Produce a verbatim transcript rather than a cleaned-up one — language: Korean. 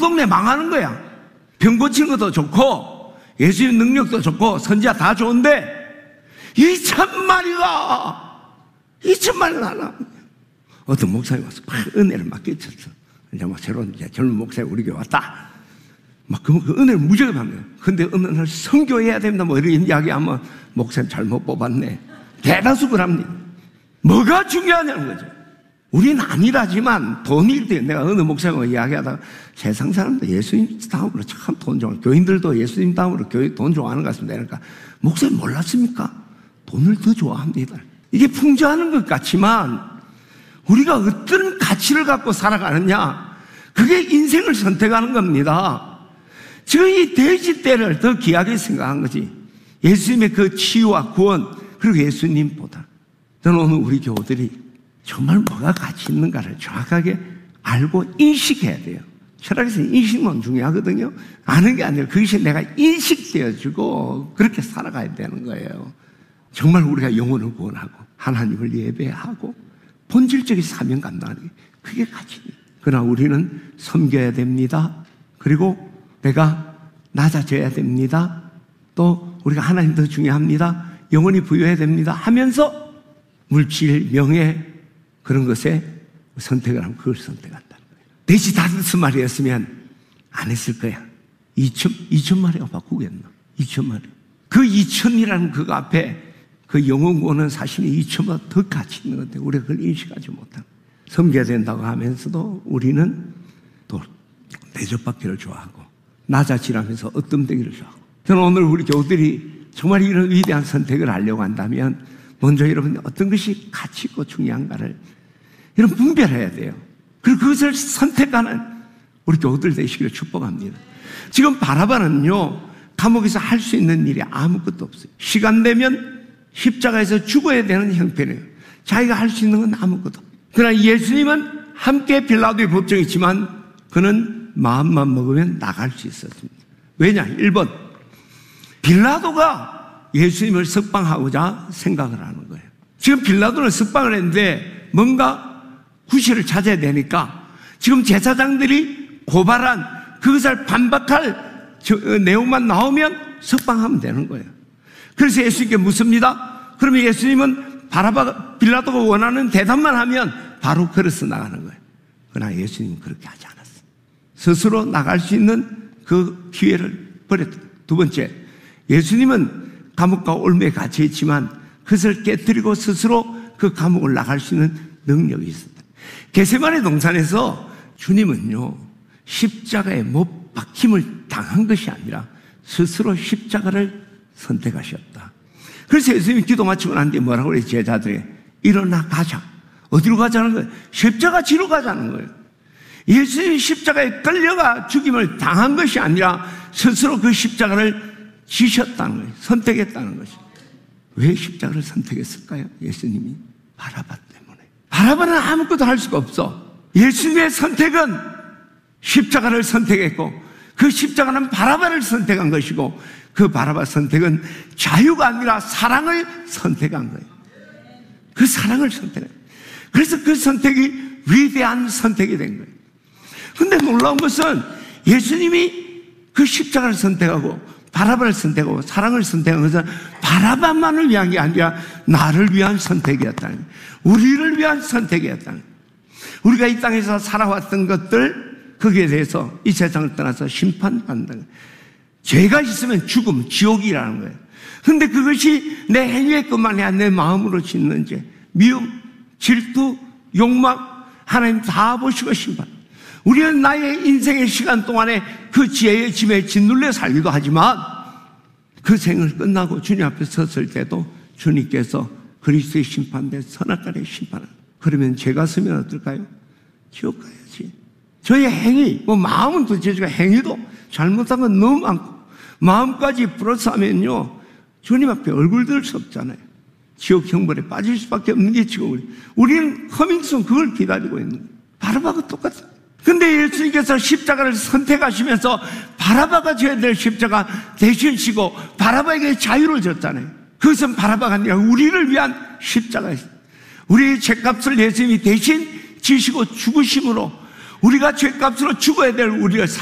동네 망하는 거야. 병 고치는 것도 좋고 예수님 능력도 좋고 선지자 다 좋은데 이천 마리가 이천 마리가 하나. 어떤 목사님 와서 은혜를 막 끼쳤어. 이제 막 새로운 이제 젊은 목사님 우리 교회 왔다. 막 그 그 은혜를 무지하게 받는 거야. 근데 어느 날 선교해야 된다 뭐 이런 이야기하면 목사님 잘못 뽑았네. 대다수 그럽니다. 뭐가 중요하냐는 거죠. 우리는 아니라지만 돈일 때 내가 어느 목사님과 이야기하다가 세상 사람들 예수님 다음으로 참 돈 좋아하는 교인들도 예수님 다음으로 교회 돈 좋아하는 것 같습니다. 그러니까 목사님 몰랐습니까? 돈을 더 좋아합니다. 이게 풍조하는 것 같지만 우리가 어떤 가치를 갖고 살아가느냐 그게 인생을 선택하는 겁니다. 지금 이 돼지 떼를 더 귀하게 생각한 거지. 예수님의 그 치유와 구원 그리고 예수님보다 저는 오늘 우리 교우들이 정말 뭐가 가치 있는가를 정확하게 알고 인식해야 돼요. 철학에서 인식만 중요하거든요. 아는 게 아니라 그것이 내가 인식되어지고 그렇게 살아가야 되는 거예요. 정말 우리가 영혼을 구원하고 하나님을 예배하고 본질적인 사명 감당하는 게 그게 가치입니다. 그러나 우리는 섬겨야 됩니다. 그리고 내가 낮아져야 됩니다. 또 우리가 하나님 더 중요합니다. 영혼이 부여해야 됩니다 하면서 물질, 명예 그런 것에 선택을 하면 그걸 선택한다는 거예요. 돼지 다섯 마리였으면 안 했을 거야. 이천, 이천 마리가 바꾸겠나? 이천 마리. 그 이천이라는 그 앞에 그 영혼 구원은 사실 이천보다 더 가치 있는 건데 우리가 그걸 인식하지 못하고 섬겨야 된다고 하면서도 우리는 또 대접받기를 좋아하고 낮아지라면서 얻듬대기를 좋아하고. 저는 오늘 우리 교우들이 정말 이런 위대한 선택을 하려고 한다면 먼저 여러분 어떤 것이 가치 있고 중요한가를 이런 분별해야 돼요. 그리고 그것을 선택하는 우리 교우들 되시기를 축복합니다. 지금 바라바는요 감옥에서 할 수 있는 일이 아무것도 없어요. 시간 되면 십자가에서 죽어야 되는 형편이에요. 자기가 할 수 있는 건 아무것도. 그러나 예수님은 함께 빌라도의 법정이 있지만 그는 마음만 먹으면 나갈 수 있었습니다. 왜냐? 일 번 빌라도가 예수님을 석방하고자 생각을 하는 거예요. 지금 빌라도는 석방을 했는데 뭔가 구실을 찾아야 되니까 지금 제사장들이 고발한 그것을 반박할 저, 어, 내용만 나오면 석방하면 되는 거예요. 그래서 예수님께 묻습니다. 그러면 예수님은 바라바 빌라도가 원하는 대답만 하면 바로 걸어서 나가는 거예요. 그러나 예수님은 그렇게 하지 않았어요. 스스로 나갈 수 있는 그 기회를 버렸다. 두 번째, 예수님은 감옥과 올무에 갇혀 있지만 그것을 깨뜨리고 스스로 그 감옥을 나갈 수 있는 능력이 있었다. 겟세마네 동산에서 주님은요 십자가에 못 박힘을 당한 것이 아니라 스스로 십자가를 선택하셨다. 그래서 예수님이 기도 마치고 난 뒤에 뭐라고 그래요? 제자들에게 일어나 가자. 어디로 가자는 거예요? 십자가 지로 가자는 거예요. 예수님이 십자가에 끌려가 죽임을 당한 것이 아니라 스스로 그 십자가를 지셨다는 거예요. 선택했다는 것이. 왜 십자가를 선택했을까요? 예수님이 바라바 때문에. 바라바는 아무것도 할 수가 없어. 예수님의 선택은 십자가를 선택했고 그 십자가는 바라바를 선택한 것이고 그 바라바 선택은 자유가 아니라 사랑을 선택한 거예요. 그 사랑을 선택한 거예요. 그래서 그 선택이 위대한 선택이 된 거예요. 근데 놀라운 것은 예수님이 그 십자가를 선택하고 바라바를 선택하고 사랑을 선택한 것은 바라바만을 위한 게 아니라 나를 위한 선택이었다는 거예요. 우리를 위한 선택이었다는 거예요. 우리가 이 땅에서 살아왔던 것들 거기에 대해서 이 세상을 떠나서 심판받는 거예요. 죄가 있으면 죽음, 지옥이라는 거예요. 근데 그것이 내 행위에 것만 아니라 내 마음으로 짓는 죄, 미움, 질투, 욕망 하나님 다 보시고 심판. 우리는 나의 인생의 시간 동안에 그 지혜의 짐에 짓눌려 살기도 하지만 그 생을 끝나고 주님 앞에 섰을 때도 주님께서 그리스도의 심판대 선악간의 심판을. 그러면 죄가 서면 어떨까요? 지옥 가야지. 저의 행위, 뭐 마음은 또 죄지가 행위도 잘못한 건 너무 많고 마음까지 플러스 하면요 주님 앞에 얼굴 들 수 없잖아요. 지옥 형벌에 빠질 수밖에 없는 게 지옥. 우리는 커밍순 그걸 기다리고 있는 거예요. 바라바가 똑같아요. 근데 예수님께서 십자가를 선택하시면서 바라바가 져야 될 십자가 대신 지고 바라바에게 자유를 줬잖아요. 그것은 바라바가 아니라 우리를 위한 십자가였어요. 우리의 죄값을 예수님이 대신 지시고 죽으심으로 우리가 죄값으로 죽어야 될 우리를